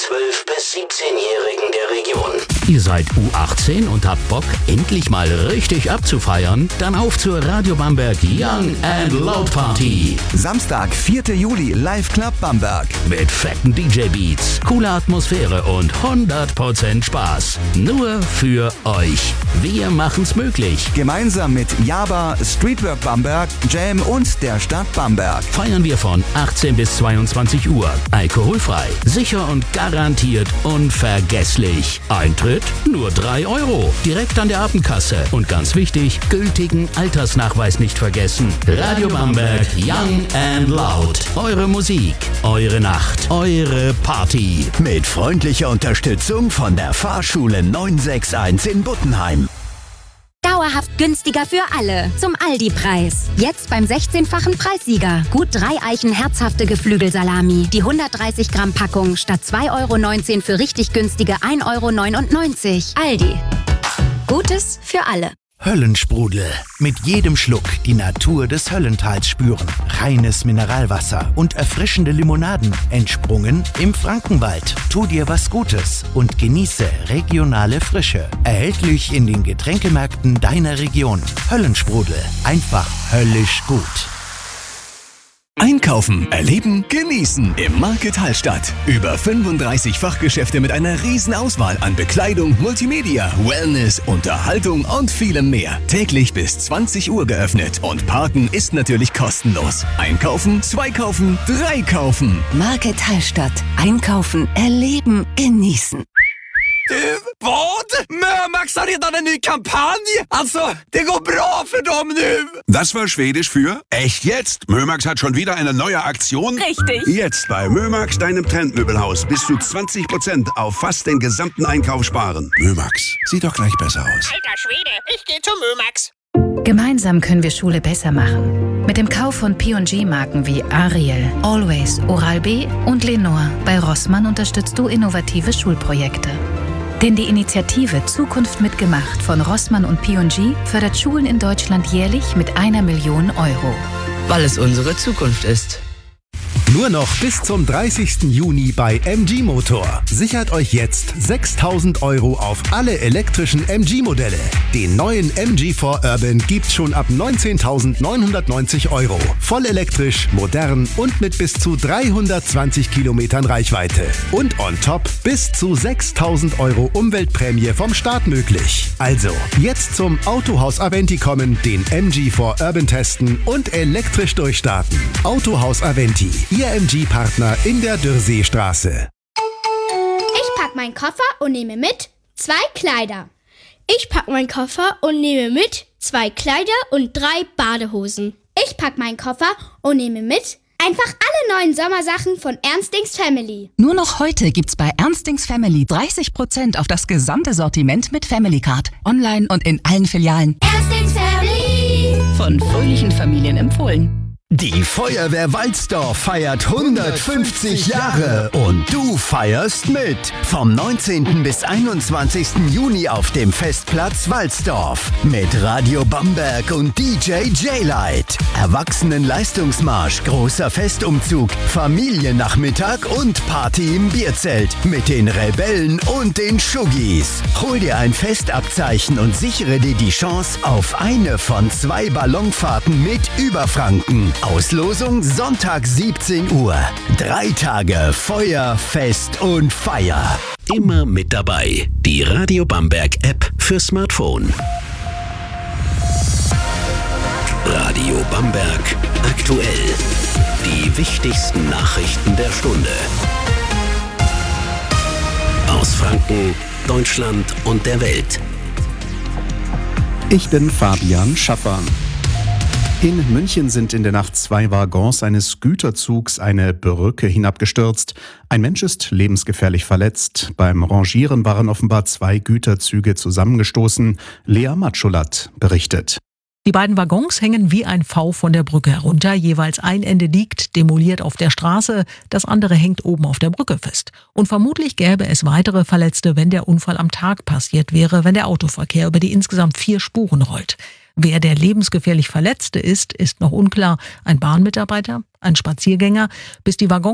12- bis 17-Jährigen der Region. Ihr seid U18 und habt Bock, endlich mal richtig abzufeiern? Dann auf zur Radio Bamberg Young and Loud Party. Samstag, 4. Juli, Live Club Bamberg. Mit fetten DJ-Beats, cooler Atmosphäre und 100% Spaß. Nur für euch. Wir machen's möglich. Gemeinsam mit Jaba, Streetwork Bamberg, Jam und der Stadt Bamberg. Feiern wir von 18 bis 22 Uhr. Alkoholfrei, sicher und garantiert unvergesslich. Eintritt nur 3 €. Direkt an der Abendkasse. Und ganz wichtig, gültigen Altersnachweis nicht vergessen. Radio Bamberg Young and Loud. Eure Musik, eure Nacht, eure Party. Mit freundlicher Unterstützung von der Fahrschule 961 in Buttenheim. Dauerhaft günstiger für alle. Zum Aldi-Preis. Jetzt beim 16-fachen Preissieger. Gut 3 Eichen herzhafte Geflügelsalami. Die 130 Gramm Packung statt 2,19 € für richtig günstige 1,99 €. Aldi. Gutes für alle. Höllensprudel. Mit jedem Schluck die Natur des Höllentals spüren. Reines Mineralwasser und erfrischende Limonaden. Entsprungen im Frankenwald. Tu dir was Gutes und genieße regionale Frische. Erhältlich in den Getränkemärkten deiner Region. Höllensprudel. Einfach höllisch gut. Einkaufen, erleben, genießen im Market Hallstatt. Über 35 Fachgeschäfte mit einer riesen Auswahl an Bekleidung, Multimedia, Wellness, Unterhaltung und vielem mehr. Täglich bis 20 Uhr geöffnet und Parken ist natürlich kostenlos. Einkaufen, 2 kaufen, 3 kaufen. Market Hallstatt. Einkaufen, erleben, genießen. Vad? Mömax har redan en ny kampanj! Alltså, det går bra för dem nu! Das war Schwedisch für echt jetzt. Mömax hat schon wieder eine neue Aktion. Richtig. Jetzt bei Mömax, deinem Trendmöbelhaus, bis zu 20% auf fast den gesamten Einkauf sparen. Mömax, sieht doch gleich besser aus. Alter Schwede, ich gehe zu Mömax. Gemeinsam können wir Schule besser machen. Mit dem Kauf von P&G-Marken wie Ariel, Always, Oral-B und Lenore bei Rossmann unterstützt du innovative Schulprojekte. Denn die Initiative Zukunft mitgemacht von Rossmann und P&G fördert Schulen in Deutschland jährlich mit 1 Million €. Weil es unsere Zukunft ist. Nur noch bis zum 30. Juni bei MG Motor. Sichert euch jetzt 6.000 € auf alle elektrischen MG-Modelle. Den neuen MG4 Urban gibt's schon ab 19.990 €. Voll elektrisch, modern und mit bis zu 320 Kilometern Reichweite. Und on top bis zu 6.000 € Umweltprämie vom Staat möglich. Also, jetzt zum Autohaus Aventi kommen, den MG4 Urban testen und elektrisch durchstarten. Autohaus Aventi. Ihr MG-Partner in der Dürrseestraße. Ich pack meinen Koffer und nehme mit 2 Kleider. Ich pack meinen Koffer und nehme mit 2 Kleider und 3 Badehosen. Ich pack meinen Koffer und nehme mit einfach alle neuen Sommersachen von Ernstings Family. Nur noch heute gibt's bei Ernstings Family 30% auf das gesamte Sortiment mit Family Card. Online und in allen Filialen. Ernstings Family. Von fröhlichen Familien empfohlen. Die Feuerwehr Walsdorf feiert 150 Jahre und du feierst mit. Vom 19. bis 21. Juni auf dem Festplatz Walsdorf mit Radio Bamberg und DJ J-Light. Erwachsenenleistungsmarsch, großer Festumzug, Familiennachmittag und Party im Bierzelt mit den Rebellen und den Schuggis. Hol dir ein Festabzeichen und sichere dir die Chance auf eine von 2 Ballonfahrten mit Überfranken. Auslosung Sonntag 17 Uhr. 3 Tage Feuer, Fest und Feier. Immer mit dabei. Die Radio Bamberg App für Smartphone. Radio Bamberg aktuell. Die wichtigsten Nachrichten der Stunde. Aus Franken, Deutschland und der Welt. Ich bin Fabian Schaffer. In München sind in der Nacht 2 Waggons eines Güterzugs eine Brücke hinabgestürzt. Ein Mensch ist lebensgefährlich verletzt. Beim Rangieren waren offenbar 2 Güterzüge zusammengestoßen. Lea Matschulat berichtet. Die beiden Waggons hängen wie ein V von der Brücke herunter. Jeweils ein Ende liegt demoliert auf der Straße, das andere hängt oben auf der Brücke fest. Und vermutlich gäbe es weitere Verletzte, wenn der Unfall am Tag passiert wäre, wenn der Autoverkehr über die insgesamt 4 Spuren rollt. Wer der lebensgefährlich Verletzte ist, ist noch unklar. Ein Bahnmitarbeiter, ein Spaziergänger. Bis die Waggons